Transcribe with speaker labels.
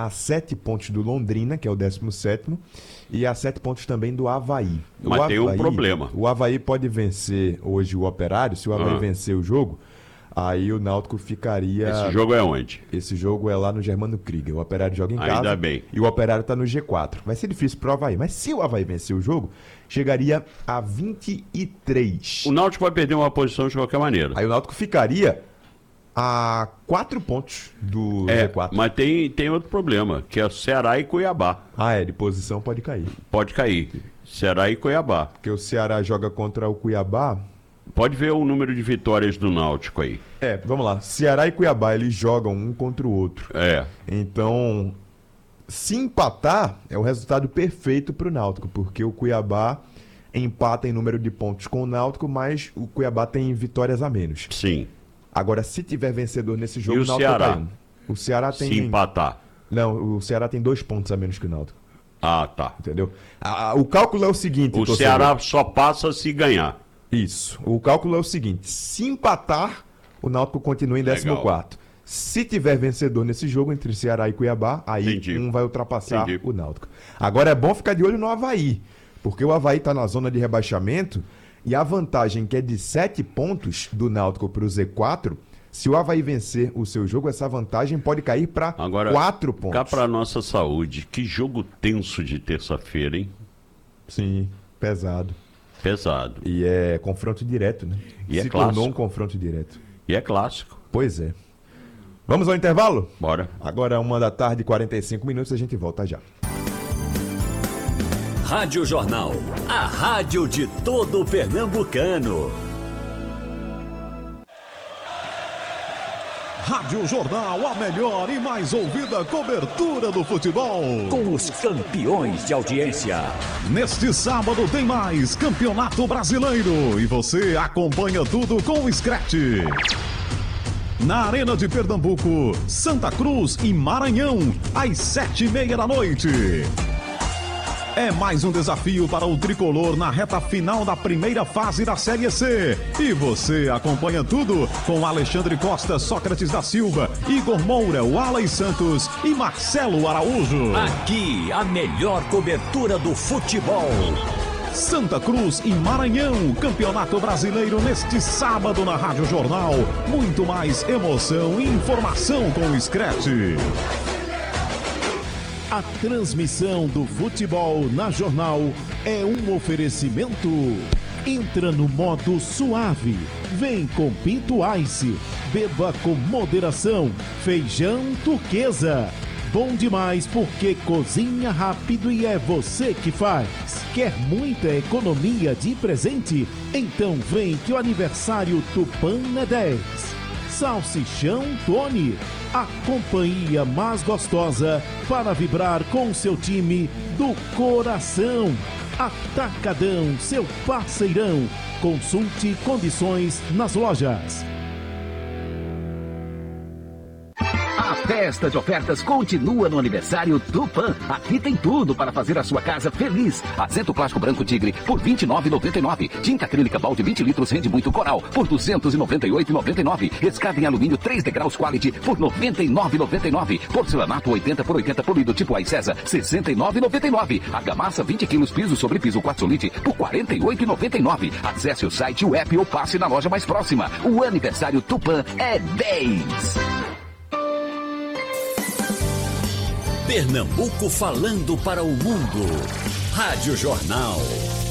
Speaker 1: a 7 pontos do Londrina, que é o 17º, e a 7 pontos também do Avaí.
Speaker 2: Mas tem um problema.
Speaker 1: O Avaí pode vencer hoje o Operário. Se o Avaí vencer o jogo, aí o Náutico ficaria...
Speaker 2: Esse jogo é onde?
Speaker 1: Esse jogo é lá no Germano Krieger. O Operário joga em casa.
Speaker 2: Ainda bem.
Speaker 1: E o Operário tá no G4. Vai ser difícil pro Avaí. Mas se o Avaí vencer o jogo, chegaria a 23.
Speaker 2: O Náutico vai perder uma posição de qualquer maneira.
Speaker 1: Aí o Náutico ficaria a 4 pontos do G4.
Speaker 2: Mas tem outro problema, que é o Ceará e Cuiabá.
Speaker 1: De posição pode cair.
Speaker 2: Pode cair. Ceará e Cuiabá.
Speaker 1: Porque o Ceará joga contra o Cuiabá.
Speaker 2: Pode ver o número de vitórias do Náutico aí.
Speaker 1: Vamos lá. Ceará e Cuiabá, eles jogam um contra o outro. Então, se empatar, é o resultado perfeito pro Náutico, porque o Cuiabá empata em número de pontos com o Náutico, mas o Cuiabá tem vitórias a menos.
Speaker 2: Sim.
Speaker 1: Agora, se tiver vencedor nesse jogo,
Speaker 2: E
Speaker 1: o Náutico
Speaker 2: Ceará?
Speaker 1: tá indo. O Ceará tem...
Speaker 2: Se empatar.
Speaker 1: Não, o Ceará tem 2 pontos a menos que o Náutico.
Speaker 2: Tá.
Speaker 1: Entendeu? O cálculo é o seguinte,
Speaker 2: O
Speaker 1: torcedor.
Speaker 2: Ceará só passa se ganhar.
Speaker 1: Isso. O cálculo é o seguinte: se empatar, o Náutico continua em 14º. Se tiver vencedor nesse jogo entre Ceará e Cuiabá, aí um vai ultrapassar o Náutico. Agora é bom ficar de olho no Avaí, porque o Avaí está na zona de rebaixamento e a vantagem que é de 7 pontos do Náutico para o Z4, se o Avaí vencer o seu jogo, essa vantagem pode cair para 4 pontos.
Speaker 2: Cá para nossa saúde, que jogo tenso de terça-feira, hein?
Speaker 1: Sim, pesado.
Speaker 2: Pesado.
Speaker 1: E é confronto direto, né?
Speaker 2: E
Speaker 1: se tornou um confronto direto.
Speaker 2: E é clássico.
Speaker 1: Pois é. Vamos ao intervalo?
Speaker 2: Bora.
Speaker 1: Agora 1h45, a gente volta já.
Speaker 3: Rádio Jornal, a rádio de todo pernambucano.
Speaker 4: Rádio Jornal, a melhor e mais ouvida cobertura do futebol.
Speaker 3: Com os campeões de audiência.
Speaker 4: Neste sábado tem mais Campeonato Brasileiro e você acompanha tudo com o Scratch. Na Arena de Pernambuco, Santa Cruz e Maranhão, às 7h30 da noite. É mais um desafio para o tricolor na reta final da primeira fase da Série C. E você acompanha tudo com Alexandre Costa, Sócrates da Silva, Igor Moura, Wallace Santos e Marcelo Araújo.
Speaker 3: Aqui, a melhor cobertura do futebol.
Speaker 4: Santa Cruz e Maranhão, Campeonato Brasileiro neste sábado na Rádio Jornal. Muito mais emoção e informação com o Scratch. A transmissão do futebol na Jornal é um oferecimento. Entra no modo suave. Vem com Pinto Ice. Beba com moderação. Feijão Turquesa. Bom demais porque cozinha rápido e é você que faz. Quer muita economia de presente? Então vem que o aniversário Tupã é 10. Salsichão Tony, a companhia mais gostosa para vibrar com seu time do coração. Atacadão, seu parceirão. Consulte condições nas lojas.
Speaker 5: A festa de ofertas continua no aniversário Tupã. Aqui tem tudo para fazer a sua casa feliz. Assento plástico branco Tigre por R$ 29,99. Tinta acrílica balde 20 litros rende muito Coral por R$ 298,99. Escada em alumínio 3 degraus Quality por R$ 99,99. Porcelanato 80 por 80 polido tipo Ai César R$ 69,99. Argamassa 20 quilos piso sobre piso quartzolite por R$ 48,99. Acesse o site, o app ou passe na loja mais próxima. O aniversário Tupã é 10.
Speaker 3: Pernambuco falando para o mundo. Rádio Jornal.